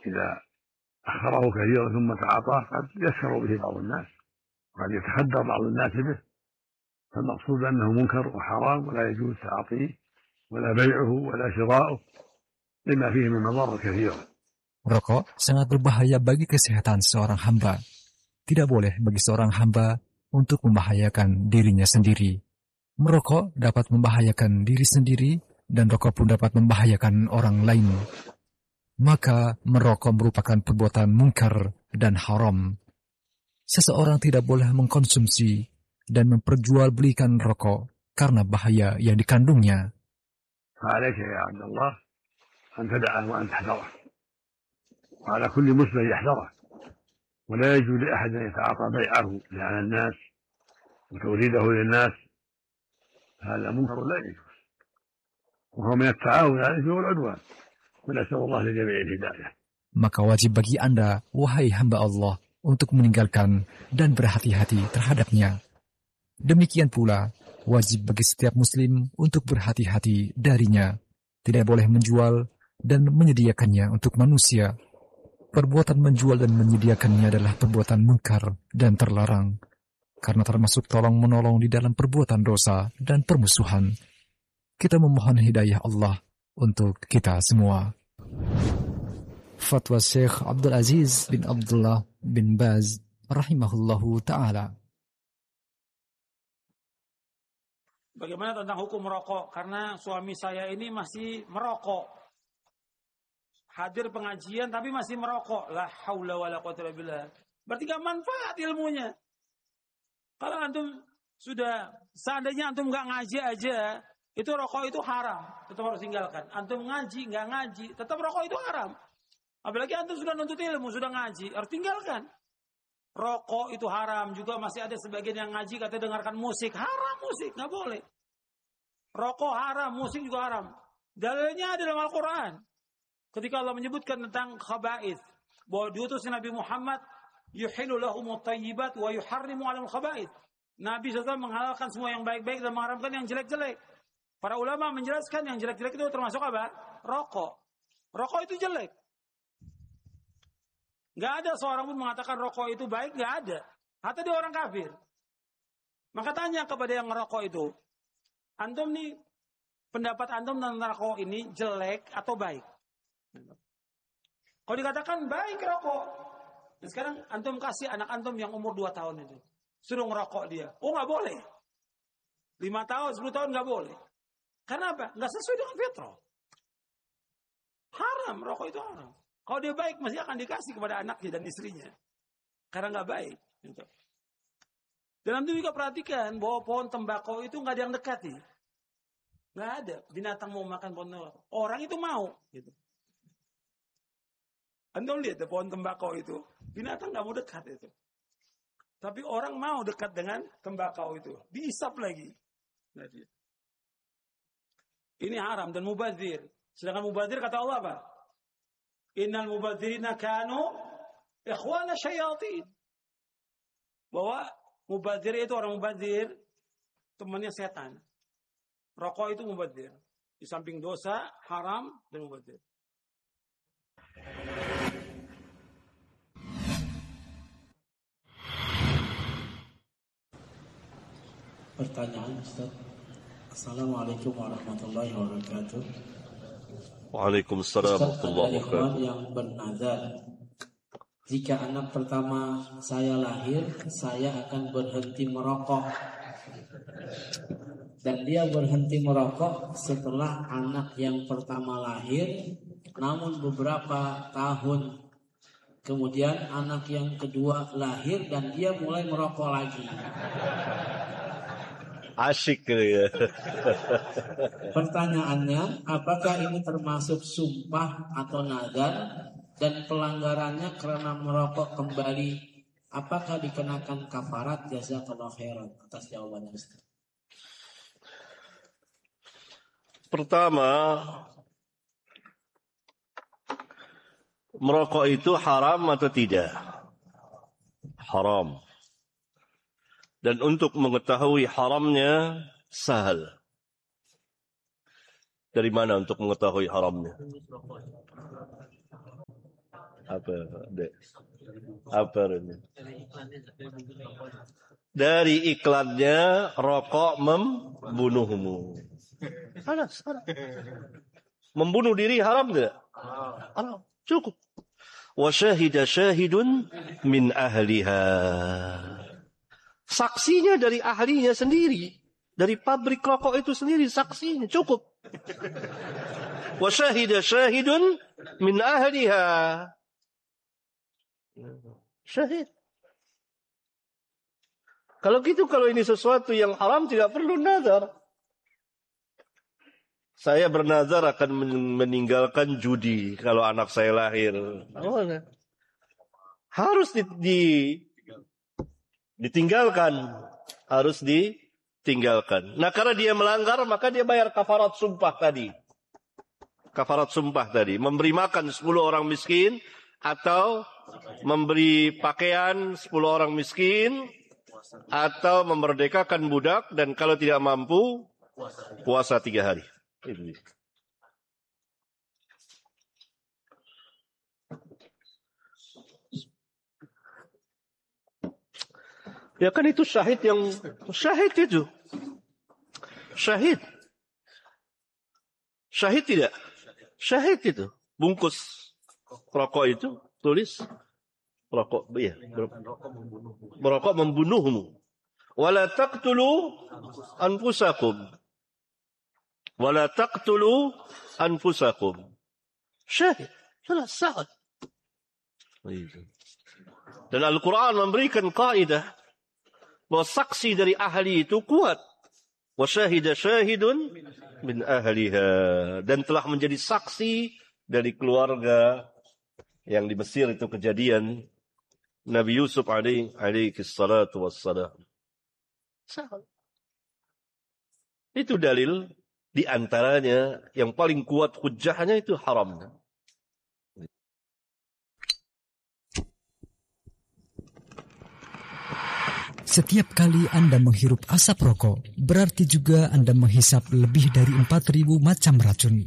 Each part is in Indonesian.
إذا أخره كثيرا ثم تعاطاه قد يسخر به بعض الناس وقد يتخدر بعض الناس به، فالمقصود أنه منكر وحرام ولا يجوز تعاطيه ولا بيعه ولا شراؤه لما فيه من مضار كثيرة. Rokok sangat berbahaya bagi kesehatan seorang hamba. Tidak boleh bagi seorang hamba untuk membahayakan dirinya sendiri. Merokok dapat membahayakan diri sendiri dan rokok pun dapat membahayakan orang lain. Maka merokok merupakan perbuatan munkar dan haram. Seseorang tidak boleh mengkonsumsi dan memperjualbelikan rokok karena bahaya yang dikandungnya. فعليك يا عبد الله أن تدعه وأن تحذره، وعلى كل مسلم يحذره، ولا يجوز لأحد أن يتعاطى بيعه على الناس وتوريده للناس، هذا منكر لا يجوز، وهو من التعاون على الإثم والعدوان، ونسأل الله لجميع الهداية. Maka wajib bagi Anda, wahai hamba Allah, untuk meninggalkan dan berhati-hati terhadapnya. Demikian pula, wajib bagi setiap muslim untuk berhati-hati darinya. Tidak boleh menjual dan menyediakannya untuk manusia. Perbuatan menjual dan menyediakannya adalah perbuatan munkar dan terlarang, karena termasuk tolong-menolong di dalam perbuatan dosa dan permusuhan. Kita memohon hidayah Allah untuk kita semua. Fatwa Syekh Abdul Aziz bin Abdullah bin Baz rahimahullahu ta'ala. Bagaimana tentang hukum merokok? Karena suami saya ini masih merokok. Hadir pengajian tapi masih merokok. La haula wala quwwata illa billah. Berarti gak manfaat ilmunya. Kalau antum sudah, seandainya antum gak ngaji aja, itu rokok itu haram. Tetap harus tinggalkan. Antum ngaji, gak ngaji, tetap rokok itu haram. Apalagi antum sudah nuntut ilmu, sudah ngaji, harus tinggalkan. Rokok itu haram. Juga masih ada sebagian yang ngaji kata dengarkan musik. Haram musik, gak boleh. Rokok haram, musik juga haram. Dalilnya ada dalam Al-Quran. Ketika Allah menyebutkan tentang khaba'ith, bahwa diutus Nabi Muhammad, yuhilu lahumut tayyibat wa yuharrimu alal khaba'ith. Nabi SAW menghalalkan semua yang baik-baik dan mengharamkan yang jelek-jelek. Para ulama menjelaskan yang jelek-jelek itu termasuk apa? Rokok. Rokok itu jelek. Gak ada seorang pun mengatakan rokok itu baik, gak ada. Hatta dia orang kafir. Maka tanya kepada yang ngerokok itu, antum nih, pendapat antum tentang rokok ini jelek atau baik? Kalau dikatakan baik rokok, dan sekarang antum kasih anak antum yang umur 2 tahun itu, suruh ngerokok dia. Oh gak boleh. 5 tahun, 10 tahun gak boleh. Karena apa? Gak sesuai dengan fitrah. Haram, rokok itu haram. Kalau dia baik, masih akan dikasih kepada anaknya dan istrinya. Karena nggak baik. Gitu. Dan antum juga perhatikan bahwa pohon tembakau itu nggak ada yang dekati. Nggak ada. Binatang mau makan pohon tembakau. Orang itu mau. Gitu. Antum lihat pohon tembakau itu. Binatang nggak mau dekat itu. Tapi orang mau dekat dengan tembakau itu. Diisap lagi. Ini haram dan mubadzir. Sedangkan mubadzir kata Allah apa? Innal mubadzirina kanu ikhwana syayatin. Bahwa mubadzir itu orang mubadzir temannya setan. Rokok itu mubadzir. Di samping dosa, haram dan mubadzir. Pertanyaan Ustaz. Assalamualaikum warahmatullahi wabarakatuh. Waalaikumsalam warahmatullahi wabarakatuh. Yang bernazar, jika anak pertama saya lahir, saya akan berhenti merokok. Dan dia berhenti merokok setelah anak yang pertama lahir, namun beberapa tahun kemudian anak yang kedua lahir dan dia mulai merokok lagi. Asyik ya. Pertanyaannya, apakah ini termasuk sumpah atau nazar, dan pelanggarannya karena merokok kembali, apakah dikenakan kafarat? Jazakallahu khairan atas jawabannya Ustaz. Pertama, merokok itu haram atau tidak? Haram. Dan untuk mengetahui haramnya sahal. Dari mana untuk mengetahui haramnya? Apa ini? Dari iklannya rokok membunuhmu. Salah. Membunuh diri haram tidak? Haram. Cukup. Wa syahida syahidun min ahliha. Saksinya dari ahlinya sendiri. Dari pabrik rokok itu sendiri saksinya. Cukup. Wa syahida syahidun min ahliha. Syahid. Kalau gitu, kalau ini sesuatu yang haram tidak perlu nazar. Saya bernazar akan meninggalkan judi kalau anak saya lahir. Harus ditinggalkan. Harus ditinggalkan. Nah, karena dia melanggar, maka dia bayar kafarat sumpah tadi. Kafarat sumpah tadi. Memberi makan 10 orang miskin. Atau memberi pakaian 10 orang miskin. Atau memerdekakan budak. Dan kalau tidak mampu, puasa 3 hari. Ya kan itu syahid yang syahid itu. Syahid. Syahid tidak? Syahid itu. Bungkus rokok itu tulis rokok, ya. Merokok membunuhmu. Wala taqtulu anfusakum. Wala taqtulu anfusakum. Syahid. Salah. Dan Al-Quran memberikan kaidah bahwa saksi dari ahli itu kuat. Wa syahida syahidun min ahliha. Dan telah menjadi saksi dari keluarga yang di Mesir itu kejadian Nabi Yusuf alaihi salatu wassalam. Itu dalil. Di antaranya yang paling kuat hujjahnya itu haram. Setiap kali Anda menghirup asap rokok, berarti juga Anda menghisap lebih dari 4.000 macam racun.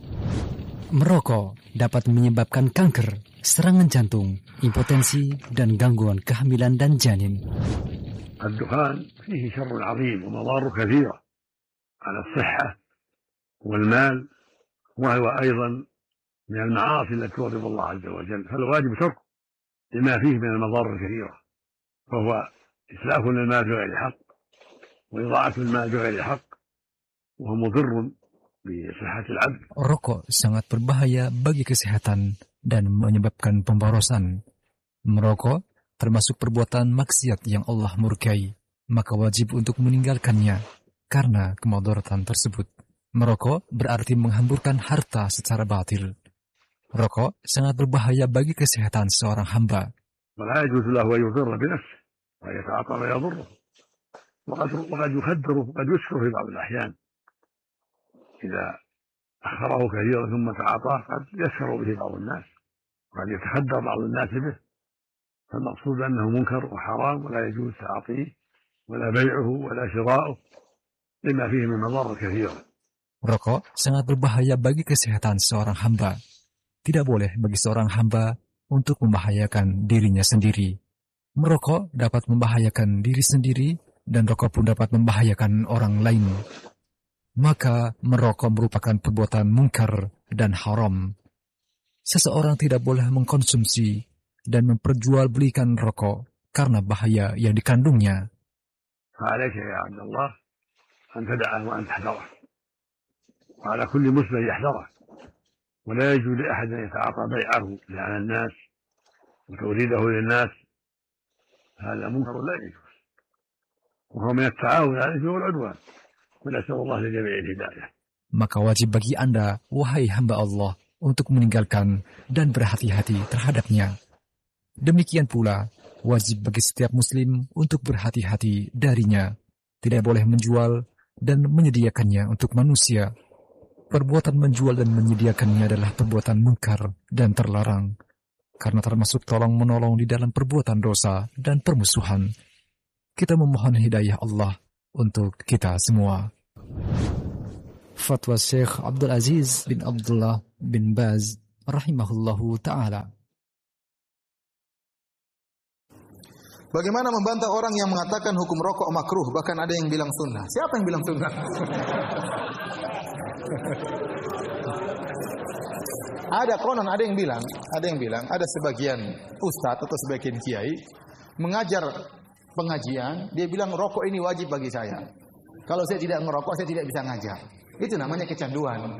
Merokok dapat menyebabkan kanker, serangan jantung, impotensi, dan gangguan kehamilan dan janin. الدخان فيه شر عظيم ومضار كثيرة على الصحة والمال وهو أيضا من المعاصي التي تغضب الله عز وجل فالواجب تركه لما فيه من المضار الكثيرة فهو إسلاف للمال بغير حق وإضاعة المال بغير حق وهو مضر بصحة العبد. Rokok sangat berbahaya bagi kesehatan dan menyebabkan pemborosan. Merokok termasuk perbuatan maksiat yang Allah murkai, maka wajib untuk meninggalkannya karena kemudaratan tersebut. Merokok berarti menghamburkan harta secara batil. Rokok sangat berbahaya bagi kesehatan seorang hamba. ولا يجوز له أن يضر بنفسه ويتعاطى ما يضره وقد يخدر وقد يسكر في بعض الأحيان إذا أخره كثيرا ثم تعاطاه قد يسكر به بعض الناس وقد يتخدر بعض الناس به فالمقصود أنه منكر وحرام ولا يجوز تعاطيه ولا بيعه ولا شراؤه لما فيه من مضار كثيرة. Rokok sangat berbahaya bagi kesehatan seorang hamba. Tidak boleh bagi seorang hamba untuk membahayakan dirinya sendiri. Merokok dapat membahayakan diri sendiri dan rokok pun dapat membahayakan orang lain. Maka merokok merupakan perbuatan mungkar dan haram. Seseorang tidak boleh mengkonsumsi dan memperjualbelikan rokok karena bahaya yang dikandungnya. فعليك يا عبد الله أن تدعه وأن تحذره وعلى كل مسلم يحذره ولا يجوز لأحد أن يتعاطى بيعه لعن الناس وتوريده للناس هذا منكر لا يجوز وهو من التعاون على الإثم والعدوان ونسأل الله لجميع الهداية. Maka wajib bagi Anda, wahai hamba Allah, untuk meninggalkan dan berhati-hati terhadapnya. Demikian pula, wajib bagi setiap muslim untuk berhati-hati darinya. Tidak boleh menjual dan menyediakannya untuk manusia. Perbuatan menjual dan menyediakannya adalah perbuatan mungkar dan terlarang, karena termasuk tolong-menolong di dalam perbuatan dosa dan permusuhan. Kita memohon hidayah Allah untuk kita semua. Fatwa Syekh Abdul Aziz bin Abdullah bin Baz rahimahullahu ta'ala. Bagaimana membantah orang yang mengatakan hukum rokok makruh, bahkan ada yang bilang sunnah? Siapa yang bilang sunnah? Ada konon, ada yang bilang, ada sebagian ustadz atau sebagian kiai mengajar pengajian, dia bilang rokok ini wajib bagi saya. Kalau saya tidak ngerokok, saya tidak bisa ngajar. Itu namanya kecanduan.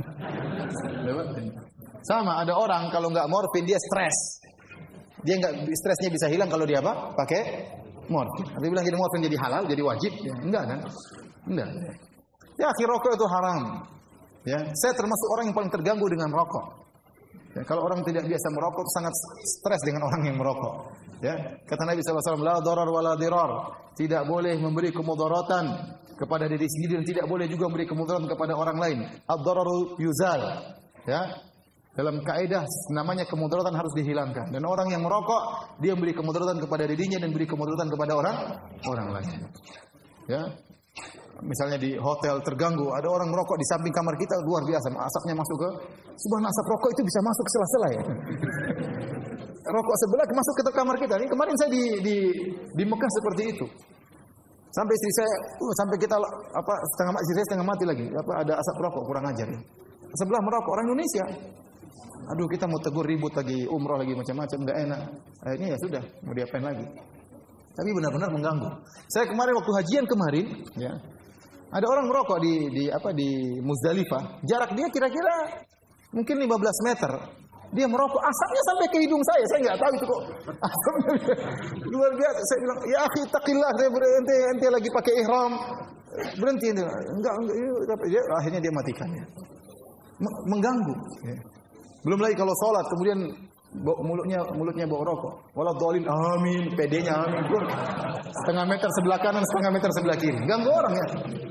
Sama, ada orang kalau nggak morfin dia stres. Dia nggak, stresnya bisa hilang kalau dia apa? Pakai morfin. Dia bilang jadi morfin jadi halal, jadi wajib? Ya, enggak kan? Enggak. Ya, rokok itu haram. Ya, saya termasuk orang yang paling terganggu dengan rokok. Ya, kalau orang tidak biasa merokok sangat stres dengan orang yang merokok. Ya, kata Nabi SAW, la darar wa la dirar. Tidak boleh memberi kemudaratan kepada diri sendiri dan tidak boleh juga memberi kemudaratan kepada orang lain. Ad-dararu yuzal. Ya. Dalam kaidah namanya kemudaratan harus dihilangkan. Dan orang yang merokok dia memberi kemudaratan kepada dirinya dan beri kemudaratan kepada orang lain. Ya. Misalnya di hotel terganggu, ada orang merokok di samping kamar kita, luar biasa, asapnya masuk ke subhanallah, asap rokok itu bisa masuk ke sela-sela ya. Rokok sebelah masuk ke kamar kita. Ini kemarin saya di Mekah seperti itu. Sampai istri saya sampai kita istri saya setengah mati lagi. Ada asap rokok, kurang ajar ya. Sebelah merokok orang Indonesia. Aduh, kita mau tegur, ribut lagi, umroh lagi, macam-macam, enggak enak. Akhirnya ya sudah, mau diapain lagi. Tapi benar-benar mengganggu. Saya kemarin waktu hajian kemarin, ya, ada orang merokok di Muzdalifah. Jarak dia kira-kira mungkin 15 meter. Dia merokok, asapnya sampai ke hidung saya. Saya nggak tahu itu kok. Asapnya luar biasa. Saya bilang, ya akhi taqillah, saya ente lagi pakai ihram. Berhenti ente. Enggak, akhirnya dia matikannya. Mengganggu. Ya. Belum lagi kalau sholat, kemudian mulutnya bau rokok. Waladhdallin, amin, pedenya amin. Setengah meter sebelah kanan, setengah meter sebelah kiri. Ganggu orang ya.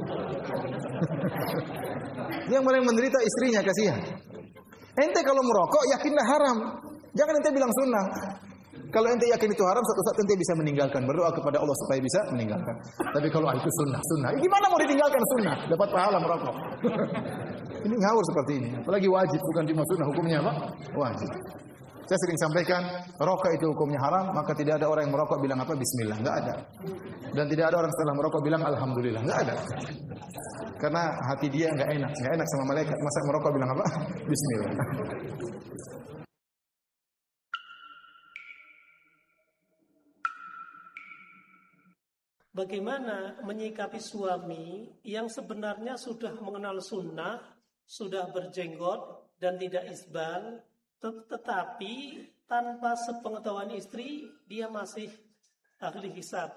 Yang paling menderita istrinya, kasihan. Ente kalau merokok yakinlah haram. Jangan ente bilang sunnah. Kalau ente yakin itu haram, suatu saat ente bisa meninggalkan. Berdoa kepada Allah supaya bisa meninggalkan. Tapi kalau itu sunnah. Gimana mau ditinggalkan sunnah? Dapat pahala merokok. Ini ngawur seperti ini. Apalagi wajib, bukan cuma sunnah, hukumnya apa? Wajib. Saya sering sampaikan, rokok itu hukumnya haram, maka tidak ada orang yang merokok bilang apa? Bismillah. Enggak ada. Dan tidak ada orang setelah merokok bilang Alhamdulillah. Enggak ada. Karena hati dia enggak enak sama malaikat. Masa merokok bilang apa? Bismillah. Bagaimana menyikapi suami yang sebenarnya sudah mengenal sunnah, sudah berjenggot dan tidak isbal, tetapi tanpa sepengetahuan istri dia masih ahli hisab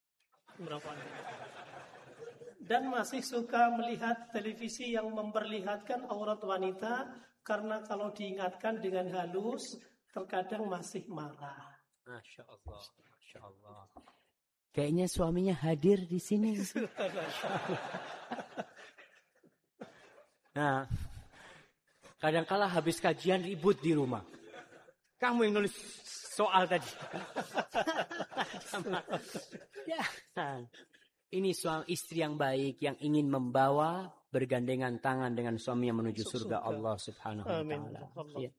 dan masih suka melihat televisi yang memperlihatkan aurat wanita karena kalau diingatkan dengan halus terkadang masih marah. Masya Allah, Masya Allah. Kayaknya suaminya hadir di sini. Nah, kadangkala habis kajian ribut di rumah. Kamu yang nulis soal tadi. Ya, ini suami istri yang baik yang ingin membawa bergandengan tangan dengan suami yang menuju surga Allah Subhanahu wa taala. Ya.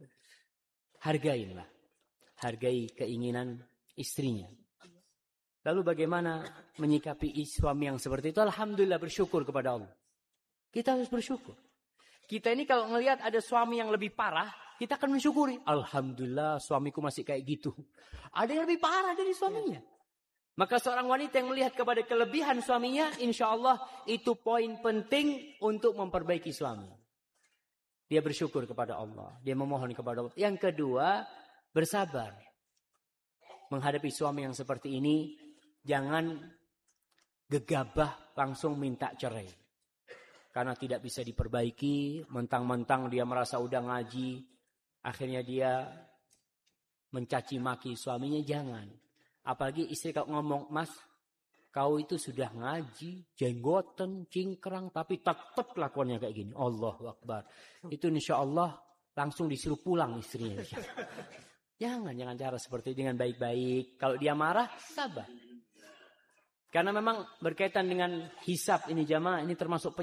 Hargai keinginan istrinya. Lalu bagaimana menyikapi suami yang seperti itu? Alhamdulillah, bersyukur kepada Allah. Kita harus bersyukur. Kita ini kalau ngelihat ada suami yang lebih parah, kita akan mensyukuri. Alhamdulillah suamiku masih kayak gitu. Ada yang lebih parah dari suaminya. Maka seorang wanita yang melihat kepada kelebihan suaminya, insya Allah itu poin penting untuk memperbaiki suami. Dia bersyukur kepada Allah. Dia memohon kepada Allah. Yang kedua, bersabar. Menghadapi suami yang seperti ini, jangan gegabah langsung minta cerai. Karena tidak bisa diperbaiki, mentang-mentang dia merasa udah ngaji, akhirnya dia mencaci maki suaminya, jangan. Apalagi istri kalau ngomong, Mas, kau itu sudah ngaji, jenggoten, cingkrang, tapi tetap lakuannya kayak gini. Allahu Akbar. Itu insya Allah langsung disuruh pulang istrinya. Jangan cara seperti itu, dengan baik-baik. Kalau dia marah, sabar. Karena memang berkaitan dengan hisab ini jamaah, ini termasuk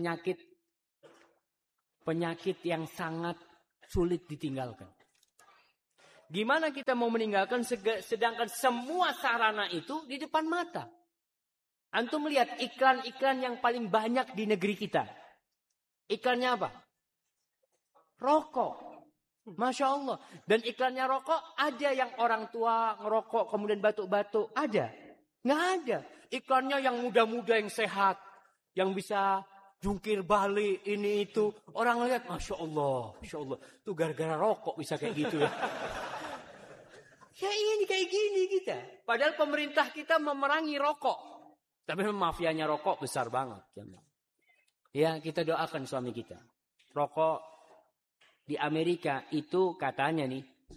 penyakit yang sangat sulit ditinggalkan. Gimana kita mau meninggalkan sedangkan semua sarana itu di depan mata? Antum lihat iklan-iklan yang paling banyak di negeri kita. Iklannya apa? Rokok. Masya Allah. Dan iklannya rokok, ada yang orang tua ngerokok kemudian batuk-batuk. Ada? Nggak ada. Iklannya yang muda-muda yang sehat. Yang bisa jungkir balik ini itu. Orang lihat, Masya Allah. Masya Allah. Itu gara-gara rokok bisa kayak gitu ya. Ya ini kayak gini kita. Padahal pemerintah kita memerangi rokok. Tapi mafianya rokok besar banget. Ya kita doakan suami kita. Rokok di Amerika itu katanya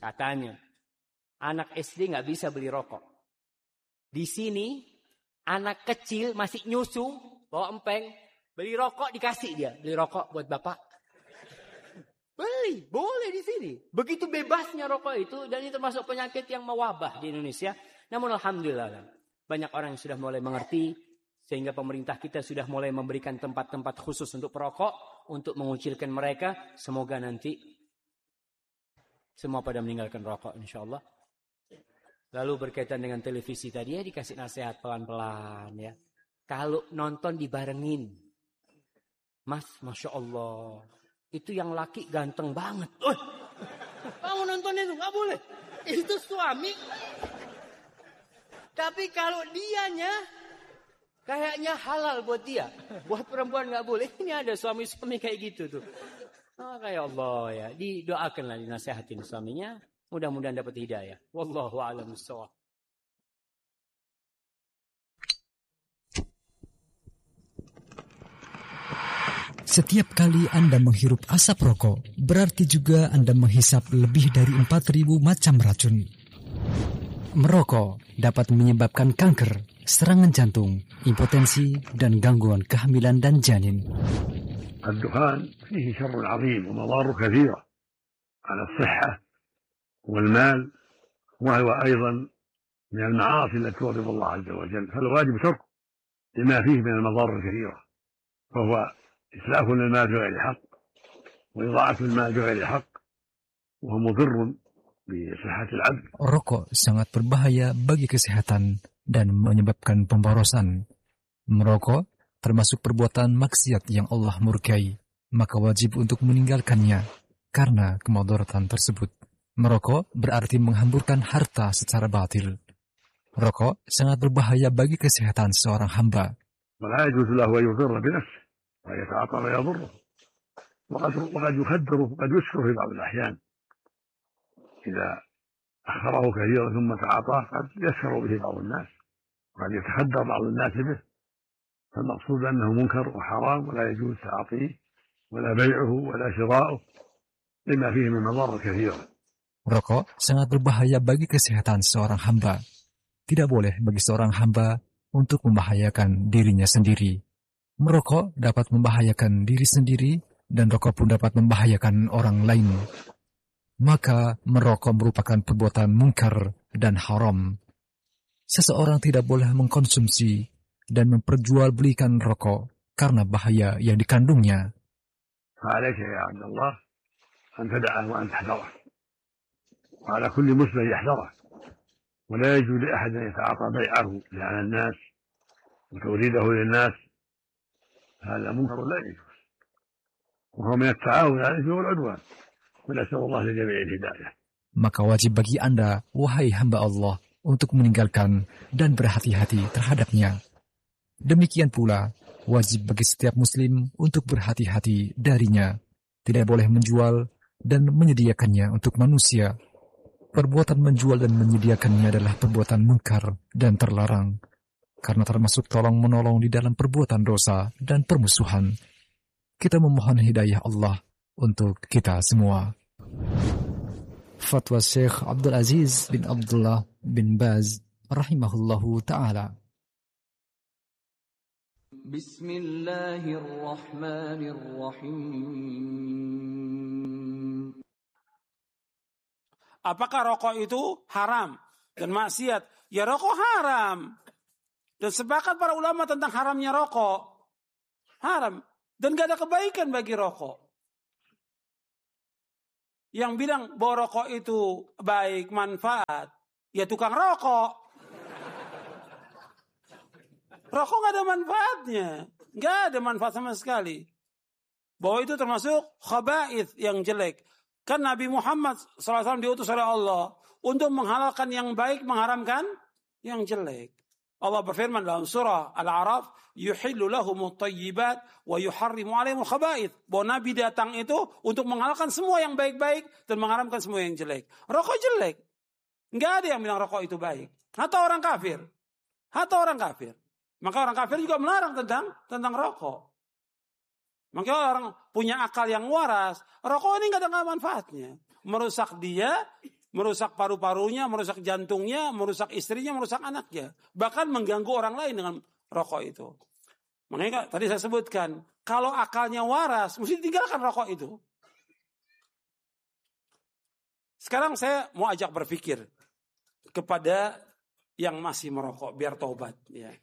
anak SD nggak bisa beli rokok. Di sini anak kecil masih nyusu bawa empeng beli rokok dikasih dia beli rokok buat bapak. Beli boleh di sini. Begitu bebasnya rokok itu dan ini termasuk penyakit yang mewabah di Indonesia. Namun alhamdulillah banyak orang yang sudah mulai mengerti sehingga pemerintah kita sudah mulai memberikan tempat-tempat khusus untuk perokok untuk mengucilkan mereka. Semoga nanti semua pada meninggalkan rokok insyaallah. Lalu berkaitan dengan televisi tadi ya dikasih nasihat pelan-pelan ya. Kalau nonton dibarengin. Mas, Masya Allah. Itu yang laki ganteng banget. Kamu nonton itu gak boleh. Itu suami. Tapi kalau dianya kayaknya halal buat dia. Buat perempuan gak boleh. Ini ada suami-suami kayak gitu tuh. Kayak Allah ya. Didoakanlah, dinasihatin suaminya. Mudah-mudahan dapat hidayah. Wallahu a'lam bishawab. Setiap kali Anda menghirup asap rokok, berarti juga Anda menghisap lebih dari 4.000 macam racun. Merokok dapat menyebabkan kanker, serangan jantung, impotensi, dan gangguan kehamilan dan janin. الدخان فيه شر عظيم ومضار كثيرة على الصحة والمال وهو أيضا من المعاصي التي تغضب الله عز وجل فالواجب تركه لما فيه من المضار الكثيرة فهو إسلاف للمال بغير حق وإضاعة المال بغير حق وهو مضر بصحة العبد. Rokok sangat berbahaya bagi kesehatan dan menyebabkan pemborosan. Merokok termasuk perbuatan maksiat yang Allah murkai, maka wajib untuk meninggalkannya karena kemudaratan tersebut. Merokok berarti menghamburkan harta secara batil. Rokok sangat berbahaya bagi kesehatan seorang hamba. ولا يجوز له أن يضر بنفسه ويتعاطى ما يضره وقد يخدر وقد يسكر في بعض الأحيان إذا أخره كثيرا ثم تعاطاه قد يسكر به بعض الناس وقد يتخدر بعض الناس به فالمقصود أنه منكر وحرام ولا يجوز تعاطيه ولا بيعه ولا شراؤه لما فيه من مضار كثيرة. Rokok sangat berbahaya bagi kesehatan seorang hamba. Tidak boleh bagi seorang hamba untuk membahayakan dirinya sendiri. Merokok dapat membahayakan diri sendiri dan rokok pun dapat membahayakan orang lain. Maka merokok merupakan perbuatan munkar dan haram. Seseorang tidak boleh mengkonsumsi dan memperjualbelikan rokok karena bahaya yang dikandungnya. فعليك يا عبد الله أن تدعه وأن تحذره وعلى كل مسلم يحذره ولا يجوز لأحد أن يتعاطى بيعه لعن الناس وتوريده للناس هذا منكر لا يجوز وهو من التعاون على الإثم والعدوان ونسأل الله لجميع الهداية. Maka wajib bagi Anda, wahai hamba Allah, untuk meninggalkan dan berhati-hati terhadapnya. Demikian pula, wajib bagi setiap muslim untuk berhati-hati darinya. Tidak boleh menjual dan menyediakannya untuk manusia. Perbuatan menjual dan menyediakannya adalah perbuatan munkar dan terlarang, karena termasuk tolong-menolong di dalam perbuatan dosa dan permusuhan. Kita memohon hidayah Allah untuk kita semua. Fatwa Syekh Abdul Aziz bin Abdullah bin Baz rahimahullahu ta'ala. Bismillahirrahmanirrahim. Apakah rokok itu haram dan maksiat? Ya rokok haram. Dan sepakat para ulama tentang haramnya rokok. Haram. Dan gak ada kebaikan bagi rokok. Yang bilang bahwa rokok itu baik, manfaat, ya tukang rokok. Rokok nggak ada manfaatnya. Nggak ada manfaat sama sekali. Bahwa itu termasuk khaba'ith yang jelek. Kan Nabi Muhammad SAW diutus oleh Allah untuk menghalalkan yang baik, mengharamkan yang jelek. Allah berfirman dalam surah Al-A'raf, yuhillu lahumut thayyibat wa yuharrimu 'alaihimul khaba'ith. Bahwa Nabi datang itu untuk menghalalkan semua yang baik-baik dan mengharamkan semua yang jelek. Rokok jelek. Enggak ada yang bilang rokok itu baik. Hatta orang kafir. Maka orang kafir juga melarang tentang rokok. Maka orang punya akal yang waras, rokok ini enggak ada manfaatnya. Merusak dia, merusak paru-parunya, merusak jantungnya, merusak istrinya, merusak anaknya. Bahkan mengganggu orang lain dengan rokok itu. Makanya tadi saya sebutkan, kalau akalnya waras, mesti tinggalkan rokok itu. Sekarang saya mau ajak berpikir kepada yang masih merokok, biar taubat. Ya.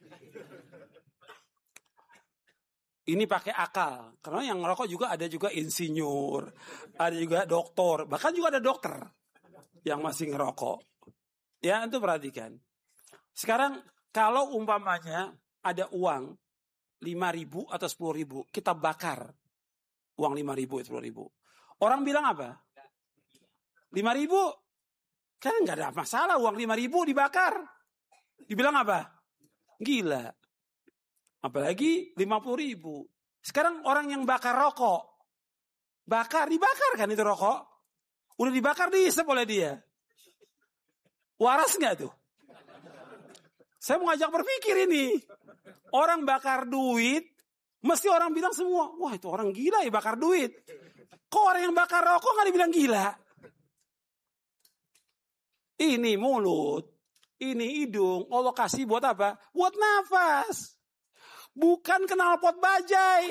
Ini pakai akal. Karena yang merokok juga ada juga insinyur, ada juga dokter, bahkan juga ada dokter yang masih ngerokok. Ya, itu perhatikan. Sekarang kalau umpamanya ada uang 5.000 atau 10.000, kita bakar uang 5.000 atau 10.000. Orang bilang apa? 5.000 kan nggak ada masalah, uang 5.000 dibakar. Dibilang apa? Gila. Apalagi 50.000. Sekarang orang yang bakar rokok, dibakar kan itu rokok? Udah dibakar, dihisap oleh dia. Waras nggak tuh? Saya mau ngajak berpikir ini. Orang bakar duit, mesti orang bilang semua, wah itu orang gila ya bakar duit. Kok orang yang bakar rokok nggak dibilang gila? Ini mulut, ini hidung, Allah kasih buat apa? Buat nafas. Bukan knalpot bajai.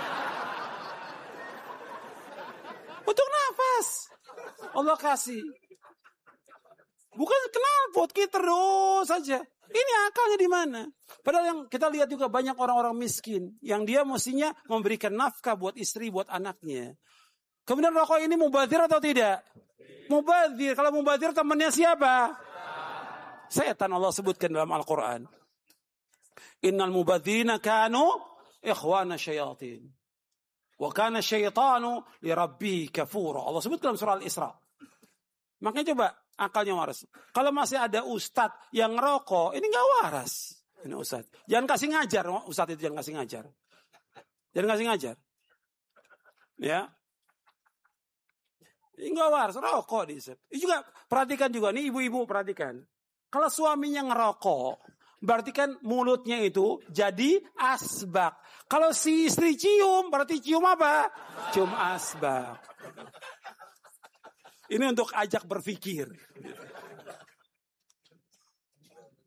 Untuk nafas. Allah kasih. Bukan knalpot, kita terus saja. Ini akalnya di mana? Padahal yang kita lihat juga banyak orang-orang miskin. Yang dia mestinya memberikan nafkah buat istri, buat anaknya. Kemudian rokok ini mubazir atau tidak? Mubazir. Kalau mubazir temannya siapa? Setan, Allah sebutkan dalam Al-Quran. Innal mubadzirina kanu ikhwana syayatin. Wa kana syaitanu li rabbih kafura. Allah sebut dalam surah Al-Isra. Makanya coba akalnya waras. Kalau masih ada ustadz yang ngerokok, ini enggak waras. Ini ustadz. Jangan kasih ngajar, ustadz itu jangan kasih ngajar. Jangan kasih ngajar. Ya. Ini enggak waras, rokok diisep. Ini juga perhatikan juga nih ibu-ibu, perhatikan. Kalau suaminya ngerokok, berarti kan mulutnya itu jadi asbak. Kalau si istri cium, berarti cium apa? Cium asbak. Ini untuk ajak berpikir.